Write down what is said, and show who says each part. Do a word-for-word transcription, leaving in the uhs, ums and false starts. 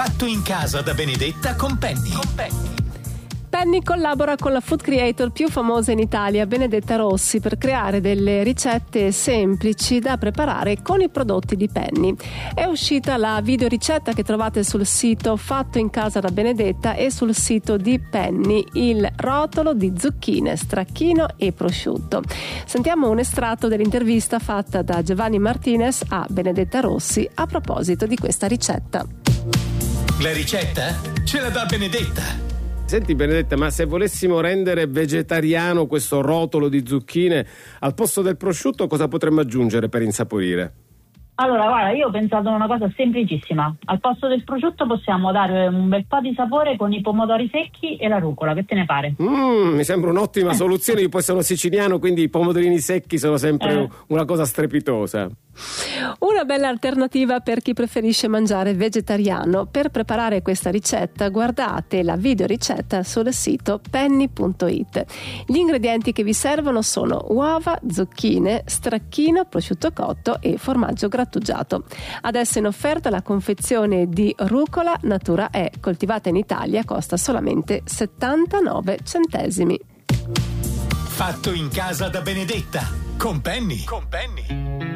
Speaker 1: Fatto in casa da Benedetta con Penny. Con Penny.
Speaker 2: Penny collabora con la food creator più famosa in Italia, Benedetta Rossi, per creare delle ricette semplici da preparare con i prodotti di Penny. È uscita la videoricetta che trovate sul sito Fatto in casa da Benedetta e sul sito di Penny, il rotolo di zucchine, stracchino e prosciutto. Sentiamo un estratto dell'intervista fatta da Giovanni Martinez a Benedetta Rossi a proposito di questa ricetta.
Speaker 1: La ricetta ce la dà Benedetta.
Speaker 3: Senti Benedetta, ma se volessimo rendere vegetariano questo rotolo di zucchine, al posto del prosciutto cosa potremmo aggiungere per insaporire?
Speaker 4: Allora, guarda, io ho pensato a una cosa semplicissima. Al posto del prosciutto possiamo dare un bel po' di sapore con i pomodori secchi e la rucola. Che te ne pare?
Speaker 3: Mm, mi sembra un'ottima soluzione. Io poi sono siciliano, quindi i pomodorini secchi sono sempre eh. una cosa strepitosa.
Speaker 2: Una bella alternativa per chi preferisce mangiare vegetariano. Per preparare questa ricetta guardate la videoricetta sul sito penny punto it. Gli ingredienti che vi servono sono uova, zucchine, stracchino, prosciutto cotto e formaggio grattugiato. Adesso in offerta la confezione di rucola Natura E, coltivata in Italia, costa solamente settantanove centesimi.
Speaker 1: Fatto in casa da Benedetta con Penny. Con Penny.